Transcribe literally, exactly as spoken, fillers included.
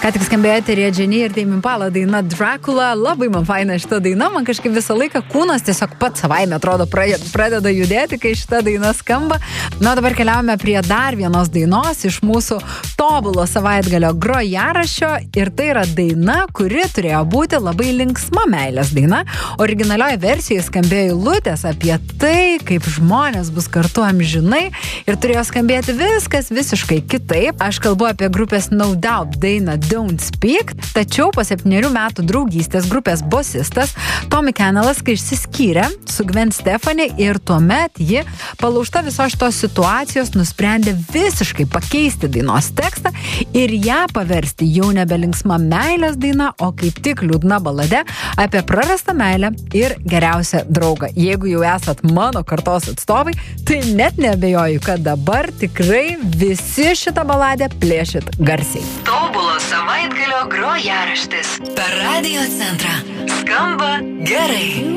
Ką tik skambėjo eteryje Jenny ir Tame Impala daina Dracula. Labai man faina šita daina, man kažkaip visą laiką kūnas tiesiog pats savaime atrodo pradeda judėti, kai šita daina skamba. Na, dabar keliaujame prie dar vienos dainos iš mūsų tobulo savaitgalio grojaraščio ir tai yra daina, kuri turėjo būti labai linksma meilės daina. Originalioje versijoje skambėjo eilutės apie tai, kaip žmonės bus kartu amžinai ir turėjo skambėti viskas visiškai kitaip. Aš kalbu apie grupės No Doubt dainą Don't Speak, tačiau po septynerių metų draugystės grupės bosistas Tommy Kennelas, kai išsiskyrė su Gwen Stefani ir tuomet ji, palaužta visos šitos situacijos, nusprendė visiškai pakeisti dainos tekstą ir ją paversti jau nebe linksma meilės daina, o kaip tik liūdna balade apie prarastą meilę ir geriausią draugą. Jeigu jau esat mano kartos atstovai, tai net neabejoju, kad dabar tikrai visi šitą baladę plėšit garsiai. Tobulo savaitgalio grojaraštis per Radio Centrą. Skamba gerai.